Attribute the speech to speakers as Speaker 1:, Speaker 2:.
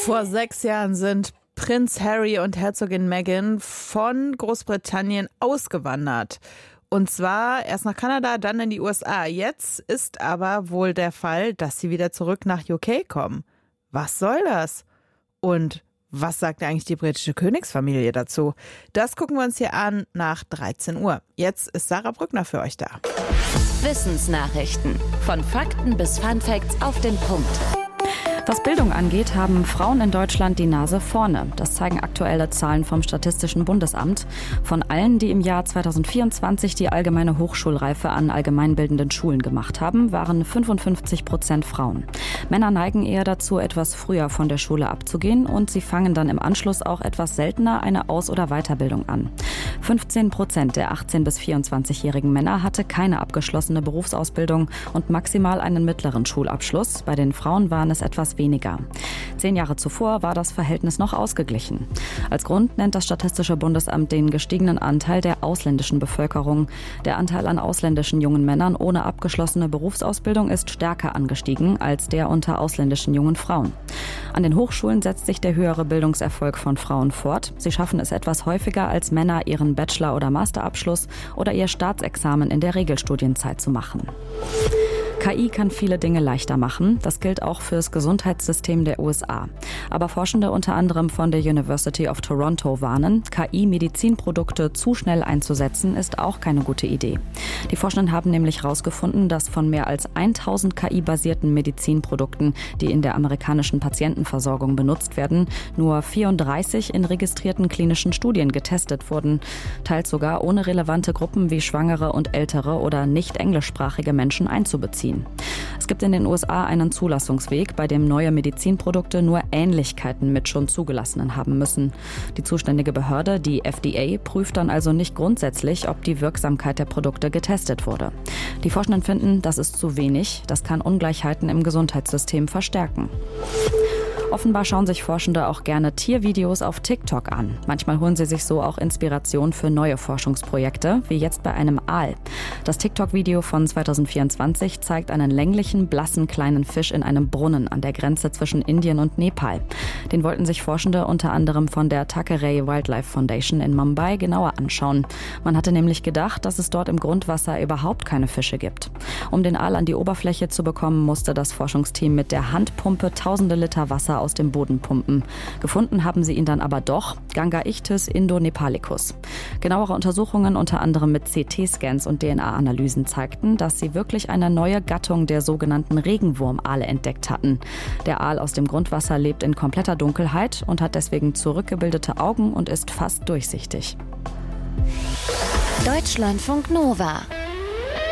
Speaker 1: Vor 6 Jahren sind Prinz Harry und Herzogin Meghan von Großbritannien ausgewandert. Und zwar erst nach Kanada, dann in die USA. Jetzt ist aber wohl der Fall, dass sie wieder zurück nach UK kommen. Was soll das? Und was sagt eigentlich die britische Königsfamilie dazu? Das gucken wir uns hier an nach 13 Uhr. Jetzt ist Sarah Brückner für euch da.
Speaker 2: Wissensnachrichten. Von Fakten bis Funfacts auf den Punkt.
Speaker 3: Was Bildung angeht, haben Frauen in Deutschland die Nase vorne. Das zeigen aktuelle Zahlen vom Statistischen Bundesamt. Von allen, die im Jahr 2024 die allgemeine Hochschulreife an allgemeinbildenden Schulen gemacht haben, waren 55% Frauen. Männer neigen eher dazu, etwas früher von der Schule abzugehen und sie fangen dann im Anschluss auch etwas seltener eine Aus- oder Weiterbildung an. 15% der 18- bis 24-jährigen Männer hatte keine abgeschlossene Berufsausbildung und maximal einen mittleren Schulabschluss. Bei den Frauen waren es etwas weniger. 10 Jahre zuvor war das Verhältnis noch ausgeglichen. Als Grund nennt das Statistische Bundesamt den gestiegenen Anteil der ausländischen Bevölkerung. Der Anteil an ausländischen jungen Männern ohne abgeschlossene Berufsausbildung ist stärker angestiegen als der unter ausländischen jungen Frauen. An den Hochschulen setzt sich der höhere Bildungserfolg von Frauen fort. Sie schaffen es etwas häufiger als Männer, ihren Bachelor- oder Masterabschluss oder ihr Staatsexamen in der Regelstudienzeit zu machen. KI kann viele Dinge leichter machen. Das gilt auch fürs Gesundheitssystem der USA. Aber Forschende unter anderem von der University of Toronto warnen, KI-Medizinprodukte zu schnell einzusetzen, ist auch keine gute Idee. Die Forschenden haben nämlich herausgefunden, dass von mehr als 1000 KI-basierten Medizinprodukten, die in der amerikanischen Patientenversorgung benutzt werden, nur 34 in registrierten klinischen Studien getestet wurden. Teils sogar ohne relevante Gruppen wie Schwangere und ältere oder nicht englischsprachige Menschen einzubeziehen. Es gibt in den USA einen Zulassungsweg, bei dem neue Medizinprodukte nur Ähnlichkeiten mit schon zugelassenen haben müssen. Die zuständige Behörde, die FDA, prüft dann also nicht grundsätzlich, ob die Wirksamkeit der Produkte getestet wurde. Die Forschenden finden, das ist zu wenig. Das kann Ungleichheiten im Gesundheitssystem verstärken. Offenbar schauen sich Forschende auch gerne Tiervideos auf TikTok an. Manchmal holen sie sich so auch Inspiration für neue Forschungsprojekte, wie jetzt bei einem Aal. Das TikTok-Video von 2024 zeigt einen länglichen, blassen kleinen Fisch in einem Brunnen an der Grenze zwischen Indien und Nepal. Den wollten sich Forschende unter anderem von der Thackeray Wildlife Foundation in Mumbai genauer anschauen. Man hatte nämlich gedacht, dass es dort im Grundwasser überhaupt keine Fische gibt. Um den Aal an die Oberfläche zu bekommen, musste das Forschungsteam mit der Handpumpe tausende Liter Wasser aus dem Boden pumpen. Gefunden haben sie ihn dann aber doch, Gangaichthys indonepalicus. Genauere Untersuchungen unter anderem mit CT-Scans und DNA-Analysen zeigten, dass sie wirklich eine neue Gattung der sogenannten Regenwurmaale entdeckt hatten. Der Aal aus dem Grundwasser lebt in kompletter Dunkelheit und hat deswegen zurückgebildete Augen und ist fast durchsichtig.
Speaker 2: Deutschlandfunk Nova